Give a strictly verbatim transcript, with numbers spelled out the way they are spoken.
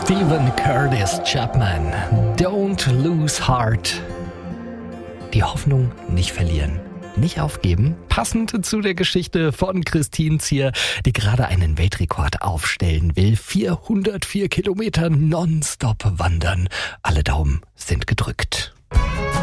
Stephen Curtis Chapman, Don't Lose Heart. Die Hoffnung nicht verlieren, nicht aufgeben. Passend zu der Geschichte von Christine Zier, die gerade einen Weltrekord aufstellen will. vierhundertvier Kilometer nonstop wandern. Alle Daumen sind gedrückt.